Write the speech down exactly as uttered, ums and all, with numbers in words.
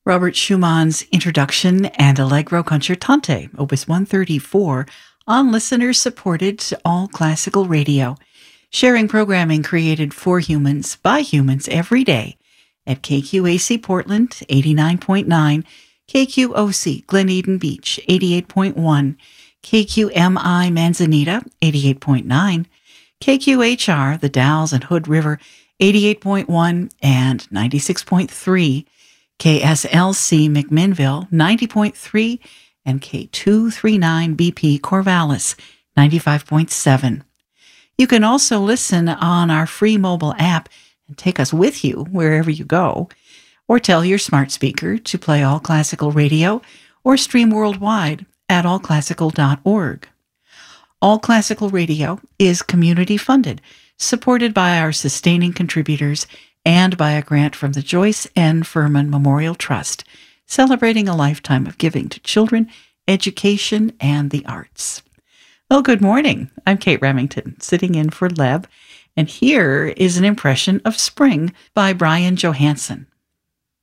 Robert Schumann's Introduction and Allegro Concertante, Opus one thirty-four, on listener-supported All Classical Radio, sharing programming created for humans by humans every day at K Q A C Portland, eighty-nine point nine, K Q O C Glen Eden Beach, eighty-eight point one, K Q M I Manzanita, eighty-eight point nine, K Q H R, the Dalles and Hood River, eighty-eight point one and ninety-six point three, K S L C McMinnville, ninety point three, and K two thirty-nine B P Corvallis, ninety-five point seven. You can also listen on our free mobile app and take us with you wherever you go, or tell your smart speaker to play All Classical Radio or stream worldwide at all classical dot org. All Classical Radio is community-funded, supported by our sustaining contributors and by a grant from the Joyce N. Furman Memorial Trust, celebrating a lifetime of giving to children, education, and the arts. Well, good morning. I'm Kate Remington, sitting in for Leb, and here is an impression of Spring by Brian Johansson.